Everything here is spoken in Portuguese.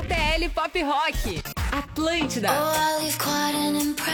RTL Pop Rock. Atlântida. Oh, I leave quite an impression.